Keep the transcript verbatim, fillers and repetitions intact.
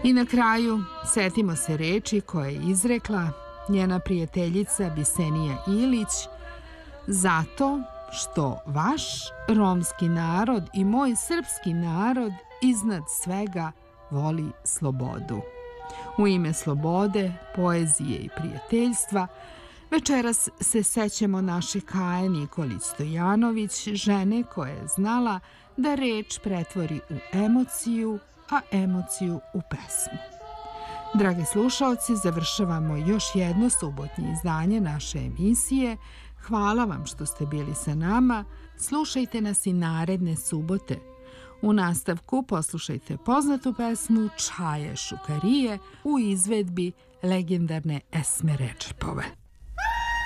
I na kraju, setimo se reči koje je izrekla njena prijateljica Bisenija Ilić: zato što vaš romski narod i moj srpski narod iznad svega voli slobodu. U ime slobode, poezije i prijateljstva, večeras se sećamo naše Kaje Nikolić Stojanović, žene koja je znala da reč pretvori u emociju, a emociju u pesmu. Dragi slušaoci, završavamo još jedno subotnje izdanje naše emisije. Hvala vam što ste bili sa nama. Slušajte nas i naredne subote. U nastavku poslušajte poznatu pesmu Čaje Šukarije u izvedbi legendarne Esme Redžepove.